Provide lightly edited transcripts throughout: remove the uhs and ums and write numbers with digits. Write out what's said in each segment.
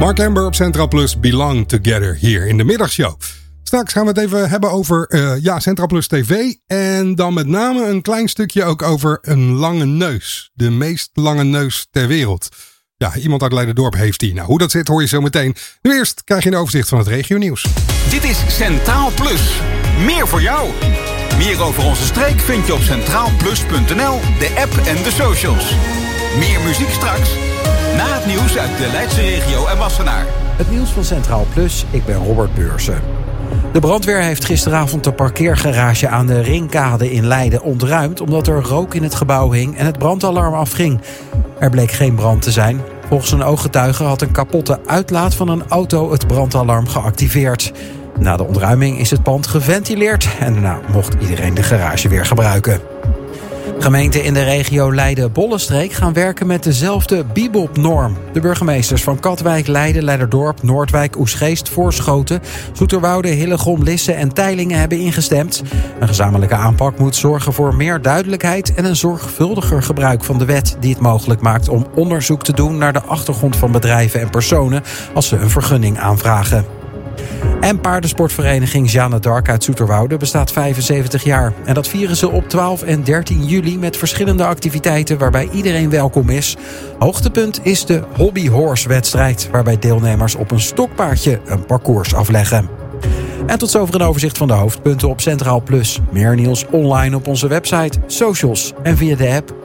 Mark Amber op Central Plus, Belong Together hier in de middagshow. Straks gaan we het even hebben over Central Plus TV. En dan met name een klein stukje ook over een lange neus. De meest lange neus ter wereld. Ja, iemand uit Leiderdorp heeft die. Nou, hoe dat zit hoor je zo meteen. Nu eerst krijg je een overzicht van het regionieuws. Dit is Centraal Plus. Meer voor jou. Meer over onze streek vind je op centraalplus.nl, de app en de socials. Meer muziek straks. Na het nieuws uit de Leidse regio en Wassenaar. Het nieuws van Centraal Plus, ik ben Robert Beursen. De brandweer heeft gisteravond de parkeergarage aan de Ringkade in Leiden ontruimd omdat er rook in het gebouw hing en het brandalarm afging. Er bleek geen brand te zijn. Volgens een ooggetuige had een kapotte uitlaat van een auto het brandalarm geactiveerd. Na de ontruiming is het pand geventileerd en daarna mocht iedereen de garage weer gebruiken. Gemeenten in de regio Leiden-Bollenstreek gaan werken met dezelfde Bibop-norm. De burgemeesters van Katwijk, Leiden, Leiderdorp, Noordwijk, Oegstgeest, Voorschoten, Zoeterwoude, Hillegom, Lisse en Teylingen hebben ingestemd. Een gezamenlijke aanpak moet zorgen voor meer duidelijkheid en een zorgvuldiger gebruik van de wet die het mogelijk maakt om onderzoek te doen naar de achtergrond van bedrijven en personen als ze een vergunning aanvragen. En paardensportvereniging Jeanne d'Arc uit Zoeterwoude bestaat 75 jaar. En dat vieren ze op 12 en 13 juli met verschillende activiteiten waarbij iedereen welkom is. Hoogtepunt is de Hobby Horse wedstrijd, waarbij deelnemers op een stokpaardje een parcours afleggen. En tot zover een overzicht van de hoofdpunten op Centraal Plus. Meer nieuws online op onze website, socials en via de app.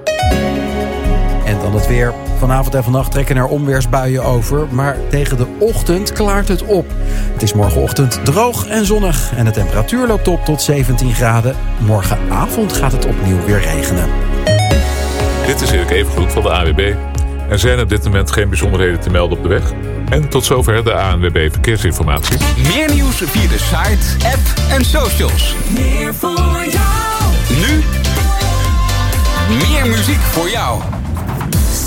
En dan het weer. Vanavond en vannacht trekken er onweersbuien over, maar tegen de ochtend klaart het op. Het is morgenochtend droog en zonnig en de temperatuur loopt op tot 17 graden. Morgenavond gaat het opnieuw weer regenen. Dit is Erik Evengroet van de ANWB. Er zijn op dit moment geen bijzonderheden te melden op de weg. En tot zover de ANWB Verkeersinformatie. Meer nieuws via de site, app en socials. Meer voor jou. Nu meer muziek voor jou.